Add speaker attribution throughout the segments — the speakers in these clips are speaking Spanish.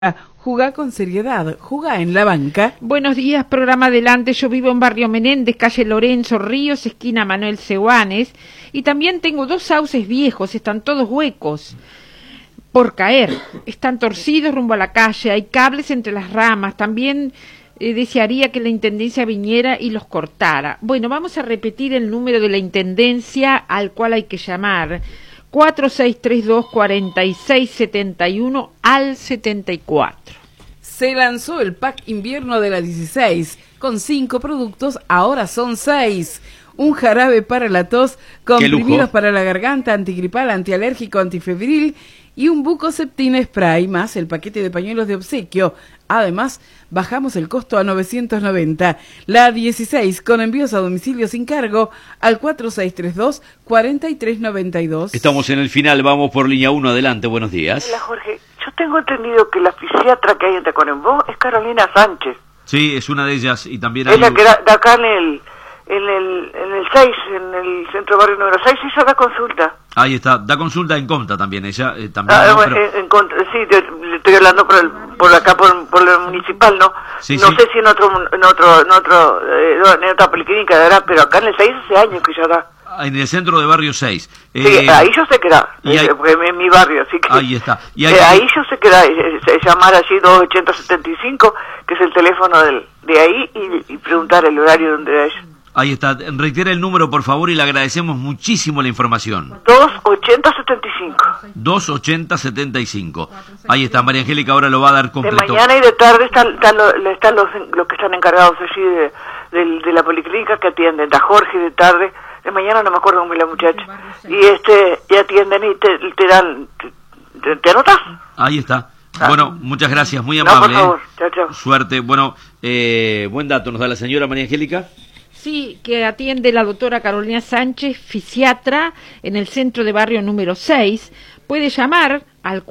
Speaker 1: Jugá con seriedad, jugá en la banca.
Speaker 2: Buenos días, programa adelante. Yo vivo en Barrio Menéndez, calle Lorenzo Ríos, esquina Manuel Sehuanes. Y también tengo 2 sauces viejos, están todos huecos por caer. Están torcidos rumbo a la calle, hay cables entre las ramas. También desearía que la Intendencia viniera y los cortara. Bueno, vamos a repetir el número de la Intendencia al cual hay que llamar. 4632-4671 al 74.
Speaker 1: Se lanzó el pack invierno de la 16, con 5 productos, ahora son 6. Un jarabe para la tos, comprimidos para la garganta, antigripal, antialérgico, antifebril y un Bucoseptin spray, más el paquete de pañuelos de obsequio. Además, bajamos el costo a 990. La 16, con envíos a domicilio sin cargo, al 4632-4392.
Speaker 3: Estamos en el final, vamos por línea 1, adelante, buenos días.
Speaker 4: Hola, Jorge. Yo tengo entendido que la fisiatra que hay en Tacuarembó es Carolina Sánchez.
Speaker 3: Sí, es una de ellas y también
Speaker 4: hay... Es la que da acá en el 6, en el centro barrio número 6, ella da consulta.
Speaker 3: Ahí está, da consulta en Comta también, ella también.
Speaker 4: Sí, le estoy hablando por acá, por el municipal, ¿no?
Speaker 3: Sí,
Speaker 4: no
Speaker 3: sí.
Speaker 4: sé si en otra policlínica dará, pero acá en el 6 hace años que ya da.
Speaker 3: En el centro de barrio 6.
Speaker 4: Sí, ahí yo sé que da, porque en mi barrio, así que...
Speaker 3: Ahí está. Y
Speaker 4: ahí yo sé que da, llamar allí 280-75, que es el teléfono de ahí, y preguntar el horario donde da ella.
Speaker 3: Ahí está, reitera el número por favor y le agradecemos muchísimo la información.
Speaker 4: 280-75.
Speaker 3: 280-75. Ahí está, María Angélica ahora lo va a dar completo.
Speaker 4: De mañana y de tarde están los que están encargados allí de la policlínica que atienden, da Jorge de tarde, de mañana no me acuerdo cómo es la muchacha, y atienden y te dan, ¿te anotas?
Speaker 3: Ahí está. Bueno, muchas gracias, muy amable.
Speaker 4: No, por favor, chao.
Speaker 3: Suerte. Bueno, buen dato nos da la señora María Angélica.
Speaker 2: Sí, que atiende la doctora Carolina Sánchez, fisiatra, en el centro de barrio número 6. Puede llamar al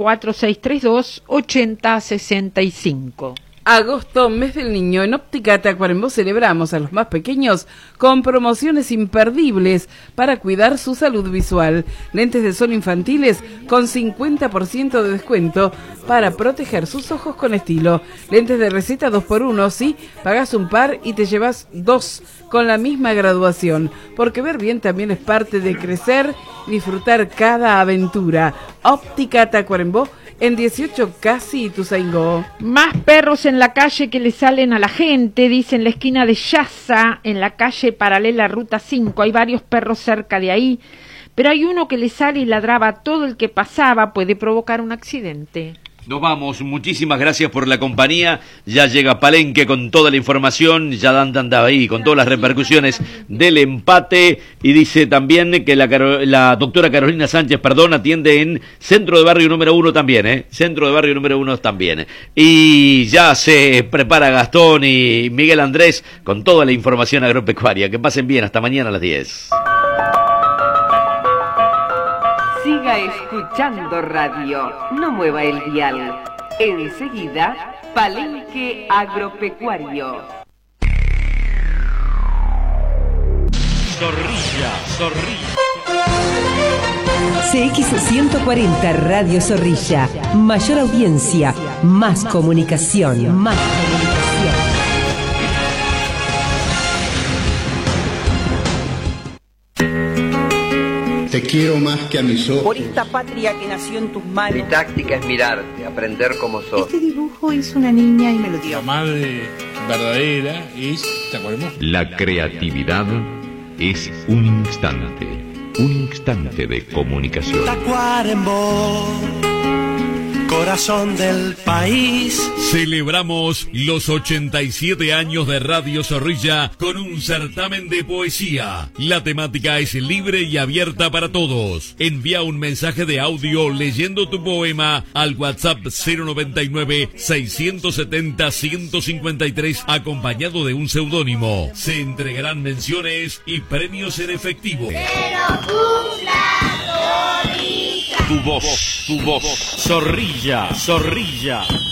Speaker 2: 4632-8065.
Speaker 1: Agosto, mes del niño. En Óptica Tacuarembó celebramos a los más pequeños con promociones imperdibles para cuidar su salud visual. Lentes de sol infantiles con 50% de descuento para proteger sus ojos con estilo. Lentes de receta 2x1, sí, pagás un par y te llevas 2 con la misma graduación. Porque ver bien también es parte de crecer y disfrutar cada aventura. Óptica Tacuarembó, en 18 casi Ituzaingó.
Speaker 2: Más perros en la calle que le salen a la gente, dice en la esquina de Yaza, en la calle paralela a Ruta 5. Hay varios perros cerca de ahí, pero hay uno que le sale y ladraba a todo el que pasaba, puede provocar un accidente.
Speaker 3: Nos vamos, muchísimas gracias por la compañía. Ya llega Palenque con toda la información, ya Dan ahí con todas las repercusiones del empate. Y dice también que la doctora Carolina Sánchez, atiende en Centro de Barrio número 1 también, Centro de Barrio número 1 también. Y ya se prepara Gastón y Miguel Andrés con toda la información agropecuaria. Que pasen bien, hasta mañana a las 10.
Speaker 5: Siga escuchando radio, no mueva el dial. Enseguida, Palenque Agropecuario.
Speaker 6: Zorrilla.
Speaker 7: CX140 Radio Zorrilla. Mayor audiencia, más comunicación.
Speaker 8: Te quiero más que a mis ojos.
Speaker 9: Por esta patria que nació en tus manos.
Speaker 10: Mi táctica es mirarte, aprender como sos.
Speaker 9: Este dibujo es una niña y me lo dio.
Speaker 6: La madre verdadera es Tacuarembó.
Speaker 11: La creatividad es un instante de comunicación.
Speaker 12: Tacuarembó, corazón del país.
Speaker 6: Celebramos los 87 años de Radio Zorrilla con un certamen de poesía. La temática es libre y abierta para todos. Envía un mensaje de audio leyendo tu poema al WhatsApp 099-670-153 acompañado de un seudónimo. Se entregarán menciones y premios en efectivo. Tu voz. Zorrilla.